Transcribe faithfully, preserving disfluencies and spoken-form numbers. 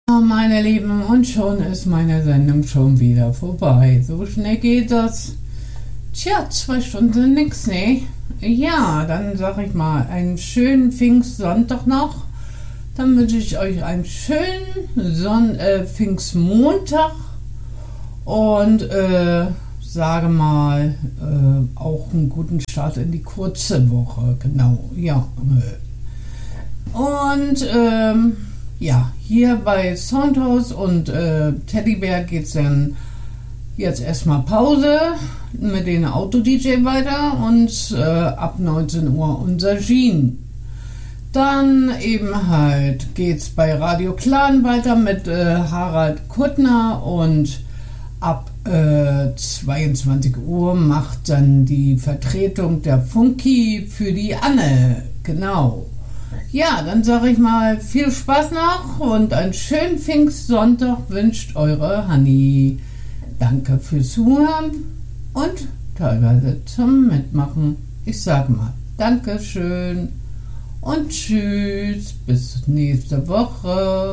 Meine Lieben, und schon ist meine Sendung schon wieder vorbei. So schnell geht das. Tja, zwei Stunden sind nix, ne? Ja, dann sag ich mal, einen schönen Pfingstsonntag noch. Dann wünsche ich euch einen schönen Son äh, Pfingstmontag und äh, sage mal, äh, auch einen guten Start in die kurze Woche. Genau, ja. Und ähm, ja, hier bei Soundhouse und äh, Teddybär geht es dann jetzt erstmal Pause mit den Auto-D J weiter und äh, ab neunzehn Uhr unser Jean. Dann eben halt geht's bei Radio Clan weiter mit äh, Harald Kuttner und ab äh, zweiundzwanzig Uhr macht dann die Vertretung der Funky für die Anne. Genau. Ja, dann sage ich mal viel Spaß noch und einen schönen Pfingstsonntag wünscht eure Hanni. Danke fürs Zuhören und teilweise zum Mitmachen. Ich sage mal Dankeschön und tschüss, bis nächste Woche.